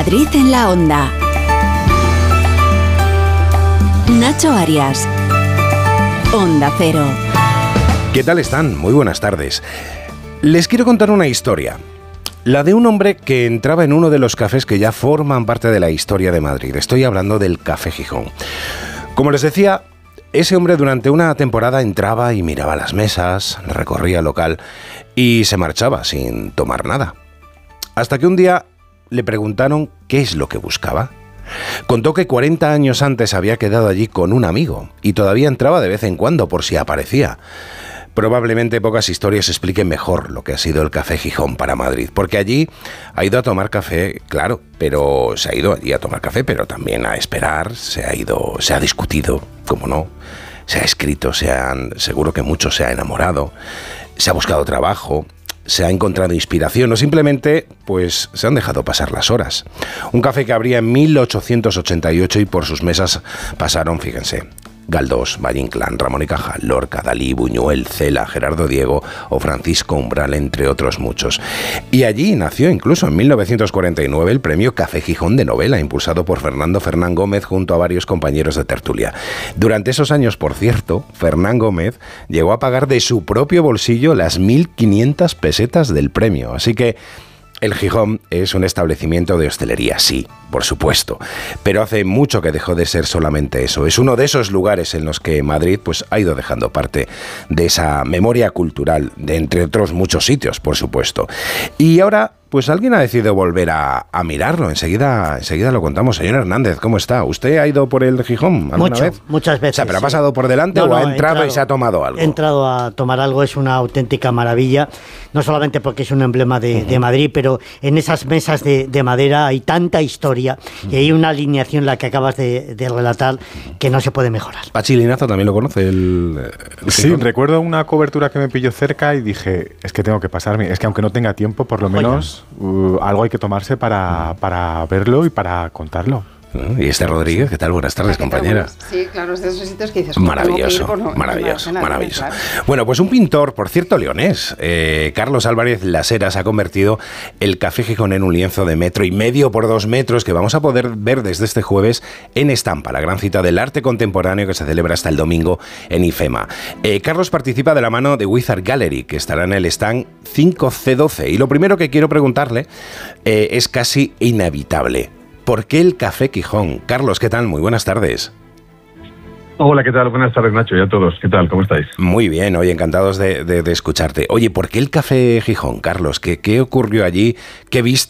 Madrid en la Onda. Nacho Arias. Onda Cero. ¿Qué tal están? Muy buenas tardes. Les quiero contar una historia. La de un hombre que entraba en uno de los cafés que ya forman parte de la historia de Madrid. Estoy hablando del Café Gijón. Como les decía, ese hombre durante una temporada entraba y miraba las mesas, recorría el local y se marchaba sin tomar nada. Hasta que un día le preguntaron qué es lo que buscaba. Contó que 40 años antes había quedado allí con un amigo y todavía entraba de vez en cuando por si aparecía. Probablemente pocas historias expliquen mejor lo que ha sido el Café Gijón para Madrid, porque allí ha ido a tomar café, claro, pero se ha ido allí a tomar café, pero también a esperar, se ha discutido, cómo no, se ha escrito, seguro que mucho se ha enamorado, se ha buscado trabajo, se ha encontrado inspiración o simplemente, pues, se han dejado pasar las horas. Un café que abría en 1888 y por sus mesas pasaron, fíjense, Galdós, Valle Inclán, Ramón y Cajal, Lorca, Dalí, Buñuel, Cela, Gerardo Diego o Francisco Umbral, entre otros muchos. Y allí nació incluso en 1949 el premio Café Gijón de novela, impulsado por Fernando Fernán Gómez junto a varios compañeros de tertulia. Durante esos años, por cierto, Fernán Gómez llegó a pagar de su propio bolsillo las 1.500 pesetas del premio. Así que el Gijón es un establecimiento de hostelería, sí, por supuesto, pero hace mucho que dejó de ser solamente eso. Es uno de esos lugares en los que Madrid pues, ha ido dejando parte de esa memoria cultural, de entre otros muchos sitios, por supuesto. Y ahora, pues alguien ha decidido volver a mirarlo. Enseguida lo contamos. Señor Hernández, ¿cómo está? ¿Usted ha ido por el Gijón alguna vez? Muchas veces. O sea, ¿pero ha pasado por delante o ha entrado y se ha tomado algo? He entrado a tomar algo, es una auténtica maravilla, no solamente porque es un emblema de Madrid, pero en esas mesas de madera hay tanta historia y hay una alineación, la que acabas de relatar, que no se puede mejorar. Pachi Linazo también lo conoce, el Sí, recuerdo una cobertura que me pilló cerca y dije, es que tengo que pasarme, es que aunque no tenga tiempo, por lo menos algo hay que tomarse para verlo y para contarlo. Y Rodríguez, ¿qué tal? Buenas tardes, compañera. Sí, claro, es de esos sitios que dices... Maravilloso. Bueno, pues un pintor, por cierto, leonés, Carlos Álvarez Las Heras, ha convertido el Café Gijón en un lienzo de 1,5 metros por 2 metros que vamos a poder ver desde este jueves en Estampa, la gran cita del arte contemporáneo que se celebra hasta el domingo en IFEMA. Carlos participa de la mano de Wizard Gallery, que estará en el stand 5C12. Y lo primero que quiero preguntarle es casi inevitable. ¿Por qué el Café Gijón? Carlos, ¿qué tal? Muy buenas tardes. Hola, ¿qué tal? Buenas tardes, Nacho, y a todos. ¿Qué tal? ¿Cómo estáis? Muy bien, oye, encantados de escucharte. Oye, ¿por qué el Café Gijón, Carlos? ¿Qué ocurrió allí? ¿Qué viste